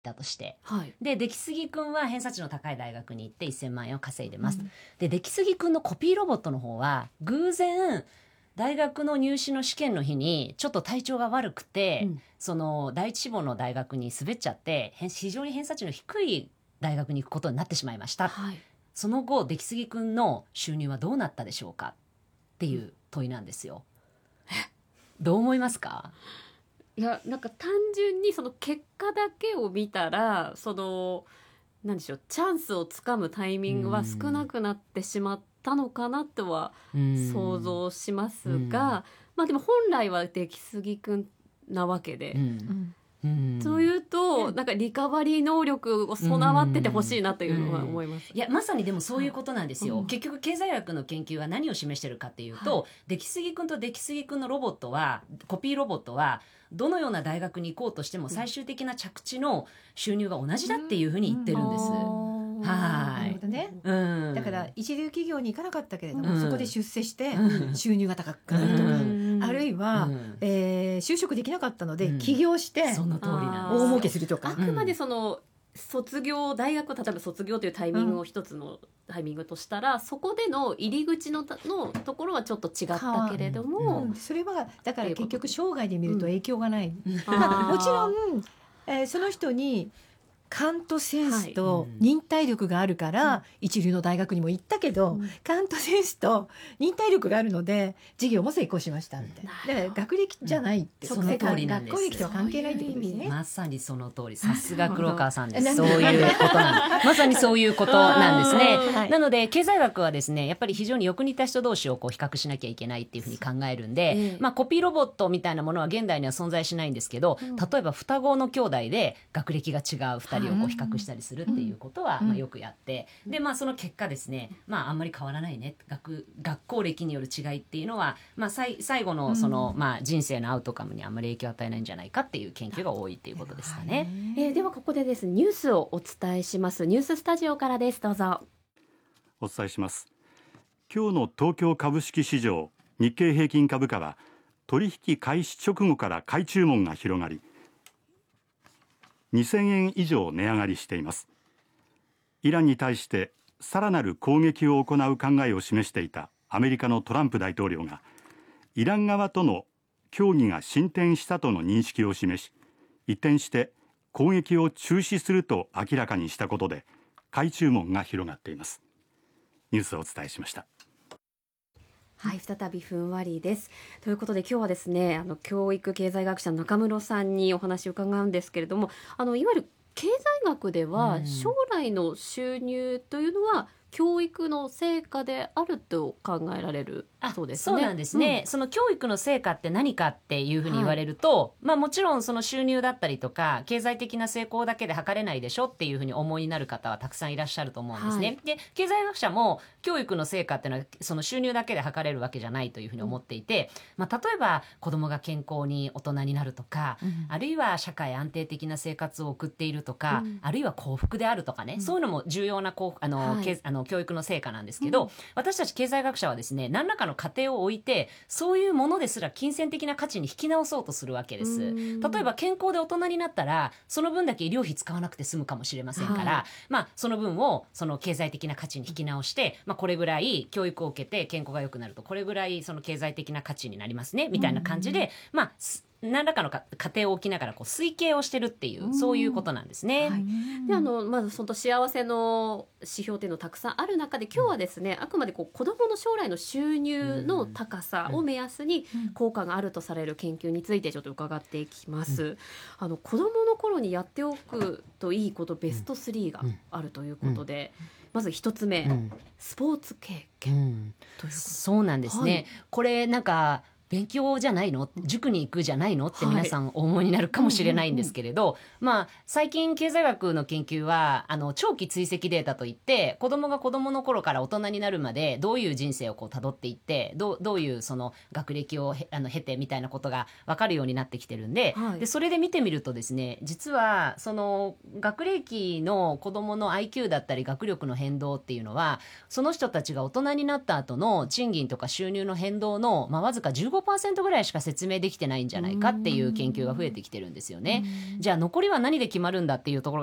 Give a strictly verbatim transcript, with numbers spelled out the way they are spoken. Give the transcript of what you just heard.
だとして、 はい、 で出来すぎくんは偏差値の高い大学に行ってせんまんえんを稼いでます、うん、で出来すぎくんのコピーロボットの方は偶然大学の入試の試験の日にちょっと体調が悪くて、うん、その第一志望の大学に滑っちゃって非常に偏差値の低い大学に行くことになってしまいました、はい、その後出来すぎくんの収入はどうなったでしょうかっていう問いなんですよ。どう思いますか？ いやなんか単純にその結果だけを見たらその何でしょうチャンスをつかむタイミングは少なくなってしまったのかなとは想像しますが、まあでも本来は出来すぎくんなわけで、うんうん、というと、うん、なんかリカバリー能力を備わっててほしいなというのは思います、 うんうん、いやまさにでもそういうことなんですよ、はい、結局経済学の研究は何を示してるかっていうと、はい、出来すぎくんと出来すぎくんのロボットはコピーロボットはどのような大学に行こうとしても最終的な着地の収入が同じだっていうふうに言ってるんです、うん、はい、 なるほどね、うん、だから一流企業に行かなかったけれども、うん、そこで出世して収入が高くなるとか、うん、あるいは、うんえー、就職できなかったので、うん、起業してその通りなんです大儲けするとか、 あくまでその卒業大学例えば卒業というタイミングを一つのタイミングとしたら、うん、そこでの入り口 の, のところはちょっと違ったけれども、 うん、それはだから結局生涯で見ると影響がない、うんまあ、もちろん、えー、その人に勘とセンスと忍耐力があるから一流の大学にも行ったけど、うん、勘とセンスと忍耐力があるので事業も成功しましたみたいな、だから学歴じゃないって、 うん、その通りなんです。 学校歴とは関係ないってことですね。 まさにその通り、さすが黒川さんです。そういうことなんまさにそういうことなんですね、はい、なので経済学はですねやっぱり非常によく似た人同士をこう比較しなきゃいけないっていうふうに考えるんで、えーまあ、コピーロボットみたいなものは現代には存在しないんですけど、うん、例えば双子の兄弟で学歴が違うふたりをこう比較したりするっていうことは、まあ、よくやって、で、まあ、その結果ですね、まあ、あんまり変わらないね 学, 学校歴による違いっていうのは、まあ、最後の、 その、まあ、人生のアウトカムにあんまり影響を与えないんじゃないかっていう研究が多いっていうことですかね。 えー、ではここでですねニュースをお伝えします。ニューススタジオからです。どうぞ。 お伝えします。今日の東京株式市場日経平均株価は取引開始直後から買い注文が広がりにせんえん以上値上がりしています。イランに対してさらなる攻撃を行う考えを示していたアメリカのトランプ大統領がイラン側との協議が進展したとの認識を示し、一転して攻撃を中止すると明らかにしたことで買い注文が広がっています。ニュースをお伝えしました。 はい、再びふんわりです。ということで今日はですねあの教育経済学者の中室さんにお話を伺うんですけれども、あのいわゆる経済学では将来の収入というのは教育の成果であると考えられるそうですね。 そうなんですね、うん、その教育の成果って何かっていうふうに言われると、はい、まあ、もちろんその収入だったりとか経済的な成功だけで測れないでしょっていうふうに思いになる方はたくさんいらっしゃると思うんですね、はい、で経済学者も教育の成果っていうのはその収入だけで測れるわけじゃないというふうに思っていて、まあ、例えば子どもが健康に大人になるとか、うん、あるいは社会安定的な生活を送っているとか、うん、あるいは幸福であるとかね、うん、そういうのも重要なこうあの、はい、あの教育の成果なんですけど、うん、私たち経済学者はですね何らかの過程を置いてそういうものですら金銭的な価値に引き直そうとするわけです。例えば健康で大人になったらその分だけ医療費使わなくて済むかもしれませんから、はい、まあ、その分をその経済的な価値に引き直して、まあ、これぐらい教育を受けて健康が良くなるとこれぐらいその経済的な価値になりますねみたいな感じで、まあ何らかの過程を置きながらこう推計をしてるっていうそういうことなんですね、はい、 であのまずその幸せの指標っていうのたくさんある中で今日はですね、うん、あくまでこう子どもの将来の収入の高さを目安に効果があるとされる研究についてちょっと伺っていきます、うん、あの子どもの頃にやっておくといいことベストスリーがあるということで、うんうん、まず一つ目、うん、スポーツ経験、うん、 ということ。そうなんですね、はい、これなんか勉強じゃないの塾に行くじゃないのって皆さんお思いになるかもしれないんですけれど、はい、まあ、最近経済学の研究はあの長期追跡データといって子どもが子どもの頃から大人になるまでどういう人生をこう辿っていってどう、どういうその学歴をへあの経てみたいなことが分かるようになってきてるんで、はい、でそれで見てみるとですね実はその学歴の子どもの アイキュー だったり学力の変動っていうのはその人たちが大人になった後の賃金とか収入の変動の、まあ、わずか じゅうごごパーセント ぐらいしか説明できてないんじゃないかっていう研究が増えてきてるんですよね。じゃあ残りは何で決まるんだっていうところ